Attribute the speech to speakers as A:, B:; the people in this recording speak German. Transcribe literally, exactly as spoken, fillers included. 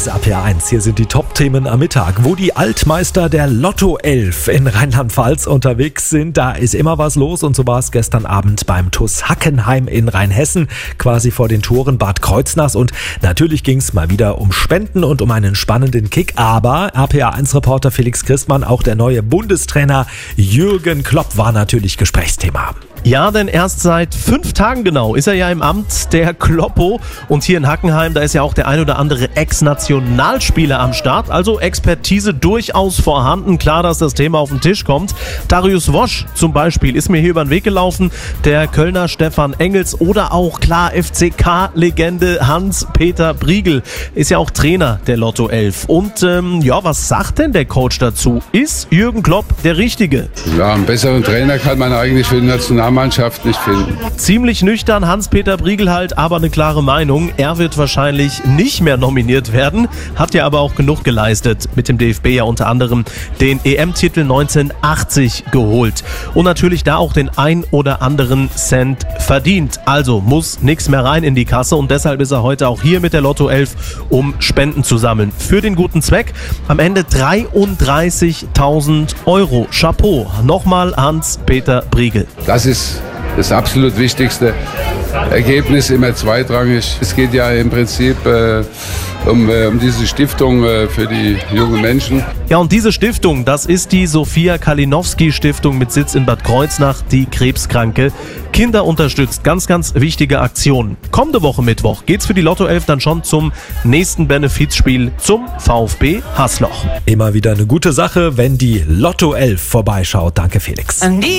A: ist R P R eins. Hier sind die Top-Themen am Mittag. Wo die Altmeister der Lotto elf in Rheinland-Pfalz unterwegs sind, da ist immer was los. Und so war es gestern Abend beim T U S Hackenheim in Rheinhessen, quasi vor den Toren Bad Kreuznach. Und natürlich ging es mal wieder um Spenden und um einen spannenden Kick. Aber R P R eins-Reporter Felix Christmann, auch der neue Bundestrainer Jürgen Klopp war natürlich Gesprächsthema.
B: Ja, denn erst seit fünf Tagen genau ist er ja im Amt, der Kloppo. Und hier in Hackenheim, da ist ja auch der ein oder andere Ex-Nationalspieler am Start. Also Expertise durchaus vorhanden. Klar, dass das Thema auf den Tisch kommt. Darius Wosch zum Beispiel ist mir hier über den Weg gelaufen. Der Kölner Stefan Engels oder auch klar F C K-Legende Hans-Peter Briegel ist ja auch Trainer der Lotto elf. Und ähm, ja, was sagt denn der Coach dazu? Ist Jürgen Klopp der Richtige?
C: Ja, einen besseren Trainer kann man eigentlich für die Nationalmannschaft nicht finden.
B: Ziemlich nüchtern Hans-Peter Briegel halt, aber eine klare Meinung. Er wird wahrscheinlich nicht mehr nominiert werden, hat ja aber auch genug geleistet. Mit dem D F B ja unter anderem den E M-Titel neunzehnhundertachtzig geholt. Und natürlich da auch den ein oder anderen Cent verdient. Also muss nichts mehr rein in die Kasse und deshalb ist er heute auch hier mit der Lotto elf, um Spenden zu sammeln. Für den guten Zweck. Am Ende dreiunddreißigtausend Euro. Chapeau. Nochmal Hans-Peter Briegel.
C: Das ist das absolut wichtigste Ergebnis, immer zweitrangig. Es geht ja im Prinzip äh, um, äh, um diese Stiftung äh, für die jungen Menschen.
B: Ja, und diese Stiftung, das ist die Sophia Kalinowski Stiftung mit Sitz in Bad Kreuznach, die krebskranke Kinder unterstützt. Ganz, ganz wichtige Aktion. Kommende Woche Mittwoch geht's für die Lotto elf dann schon zum nächsten Benefizspiel zum VfB Hasloch.
A: Immer wieder eine gute Sache, wenn die Lotto elf vorbeischaut. Danke, Felix.